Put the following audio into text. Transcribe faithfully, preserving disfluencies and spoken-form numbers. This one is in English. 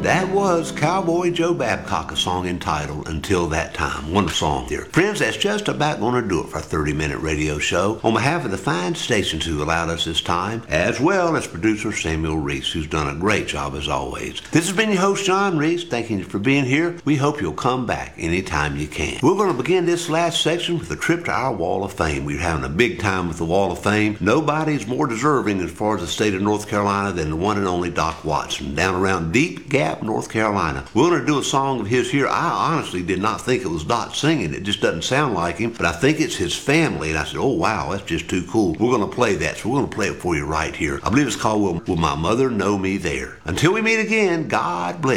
That was Cowboy Joe Babcock, a song entitled Until That Time. Wonderful song there. Friends, that's just about going to do it for our thirty-minute radio show. On behalf of the fine stations who allowed us this time, as well as producer Samuel Reese, who's done a great job as always. This has been your host, John Reese. Thanking you for being here. We hope you'll come back anytime you can. We're going to begin this last section with a trip to our Wall of Fame. We're having a big time with the Wall of Fame. Nobody's more deserving as far as the state of North Carolina than the one and only Doc Watson, down around Deep Gap, North Carolina. We're going to do a song of his here. I honestly did not think it was Doc singing. It just doesn't sound like him, but I think it's his family. And I said, oh, wow, that's just too cool. We're going to play that, so we're going to play it for you right here. I believe it's called Will, Will My Mother Know Me There. Until we meet again, God bless.